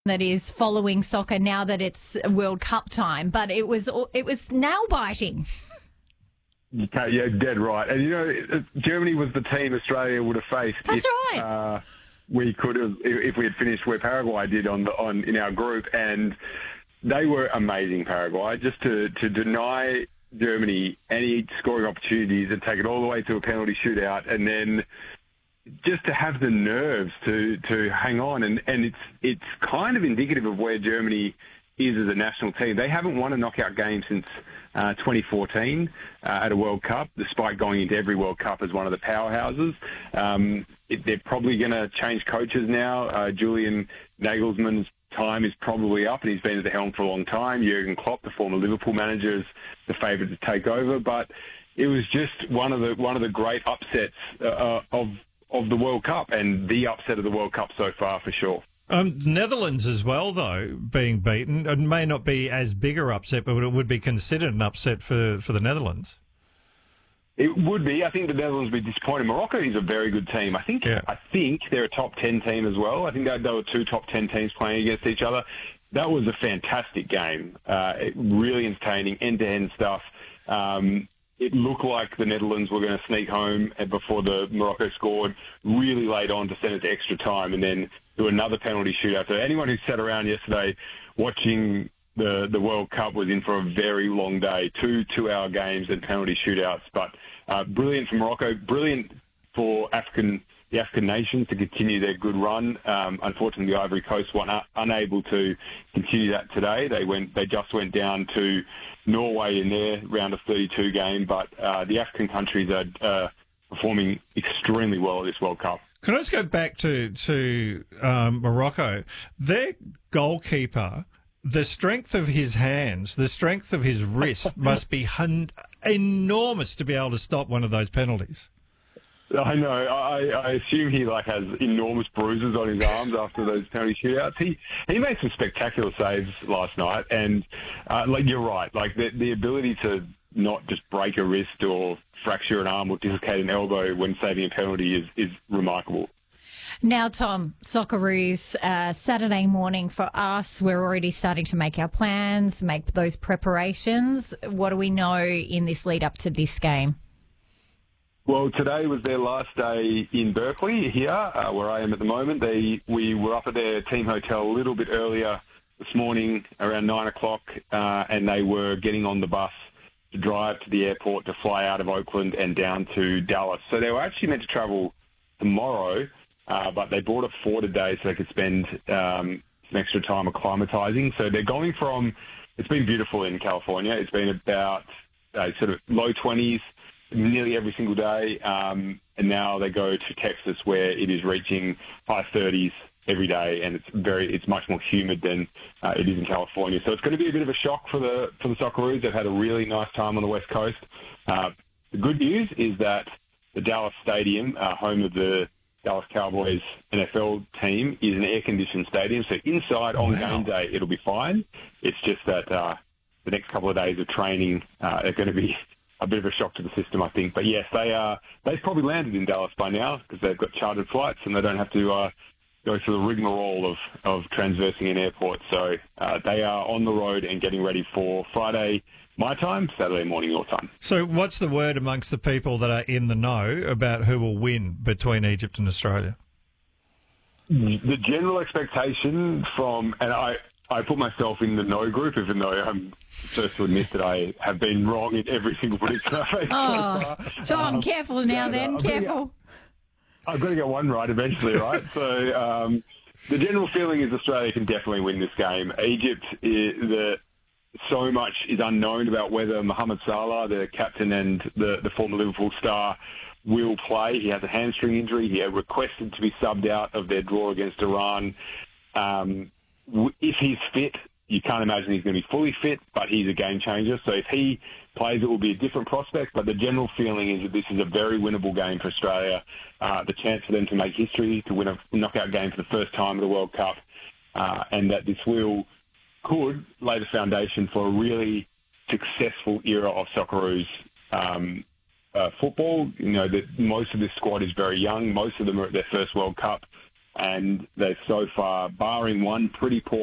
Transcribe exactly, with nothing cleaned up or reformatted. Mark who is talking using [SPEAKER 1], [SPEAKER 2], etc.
[SPEAKER 1] that is following soccer now that it's World Cup time, but it was it was nail biting.
[SPEAKER 2] Okay, yeah, dead right. And, you know, Germany was the team Australia would have faced.
[SPEAKER 1] That's
[SPEAKER 2] if,
[SPEAKER 1] right.
[SPEAKER 2] Uh, we could have, if we had finished where Paraguay did on the, on in our group, and they were amazing, Paraguay. Just to, to deny Germany any scoring opportunities and take it all the way to a penalty shootout, and then just to have the nerves to, to hang on. And, and it's it's kind of indicative of where Germany is as a national team. They haven't won a knockout game since uh, twenty fourteen uh, at a World Cup, despite going into every World Cup as one of the powerhouses. Um, it, they're probably going to change coaches now. Uh, Julian Nagelsmann's time is probably up, and he's been at the helm for a long time. Jurgen Klopp, the former Liverpool manager, is the favourite to take over. But it was just one of the one of the great upsets uh, of of the World Cup, and the upset of the World Cup so far, for sure.
[SPEAKER 3] Um, Netherlands as well, though, being beaten. It may not be as big a upset, but it would be considered an upset for, for the Netherlands.
[SPEAKER 2] It would be. I think the Netherlands would be disappointed. Morocco is a very good team. I think yeah. I think they're a top ten team as well. I think they, they were two top ten teams playing against each other. That was a fantastic game. Uh, it, really entertaining, end-to-end stuff. Um, it looked like the Netherlands were going to sneak home before the Morocco scored, really laid on to send it to extra time, and then do another penalty shootout. So anyone who sat around yesterday watching the, the World Cup was in for a very long day, two two-hour games and penalty shootouts. But uh, brilliant for Morocco, brilliant for African the African nations to continue their good run. Um, unfortunately, the Ivory Coast were un- unable to continue that today. They went, they just went down to Norway in their round of thirty-two game. But uh, the African countries are uh, performing extremely well at this World Cup.
[SPEAKER 3] Can I just go back to to um, Morocco? Their goalkeeper, the strength of his hands, the strength of his wrist must be hun- enormous to be able to stop one of those penalties.
[SPEAKER 2] I know. I, I assume he like has enormous bruises on his arms after those penalty shootouts. He he made some spectacular saves last night, and uh, like you're right, like the the ability to not just break a wrist or fracture an arm or dislocate an elbow when saving a penalty is is remarkable.
[SPEAKER 1] Now, Tom, Socceroos, uh, Saturday morning for us, we're already starting to make our plans, make those preparations. What do we know in this lead up to this game?
[SPEAKER 2] Well, today was their last day in Berkeley here, uh, where I am at the moment. They we were up at their team hotel a little bit earlier this morning, around nine o'clock, uh, and they were getting on the bus to drive to the airport to fly out of Oakland and down to Dallas. So they were actually meant to travel tomorrow, uh, but they bought a four today so they could spend um, some extra time acclimatizing. So they're going from, it's been beautiful in California. It's been about uh, sort of low twenties nearly every single day, um, and now they go to Texas where it is reaching high thirties every day, and it's very it's much more humid than uh, it is in California. So it's going to be a bit of a shock for the for the Socceroos. They've had a really nice time on the West Coast. Uh, the good news is that the Dallas Stadium, uh, home of the Dallas Cowboys N F L team, is an air-conditioned stadium. So inside on wow. game day, it'll be fine. It's just that uh, the next couple of days of training uh, are going to be a bit of a shock to the system, I think. But yes, they are. They've probably landed in Dallas by now because they've got chartered flights and they don't have to uh, go through the rigmarole of, of transversing an airport. So uh, they are on the road and getting ready for Friday my time, Saturday morning your time.
[SPEAKER 3] So what's the word amongst the people that are in the know about who will win between Egypt and Australia?
[SPEAKER 2] The general expectation from, and I, I put myself in the no group, even though I'm first to admit that I have been wrong in every single prediction I've made.
[SPEAKER 1] Oh, Tom, um, careful now yeah, then, no, careful.
[SPEAKER 2] I've got to get one right eventually, right? So um, the general feeling is Australia can definitely win this game. Egypt, is, the so much is unknown about whether Mohamed Salah, the captain and the, the former Liverpool star, will play. He has a hamstring injury. He had requested to be subbed out of their draw against Iran. Um, if he's fit, you can't imagine he's going to be fully fit, but he's a game changer. So if he plays, it will be a different prospect. But the general feeling is that this is a very winnable game for Australia. Uh, the chance for them to make history, to win a knockout game for the first time at the World Cup, uh, and that this will could lay the foundation for a really successful era of Socceroos um, uh, football. You know, that most of this squad is very young. Most of them are at their first World Cup. and they've so far, barring one pretty poor